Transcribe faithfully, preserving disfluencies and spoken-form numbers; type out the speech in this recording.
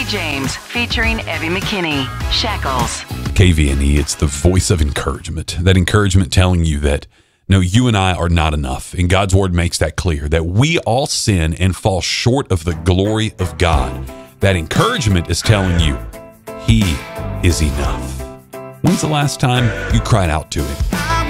James, featuring Evie McKinney, Shackles. K V N E, it's the voice of encouragement. That encouragement telling you that, no, you and I are not enough. And God's word makes that clear, that we all sin and fall short of the glory of God. That encouragement is telling you, He is enough. When's the last time you cried out to Him?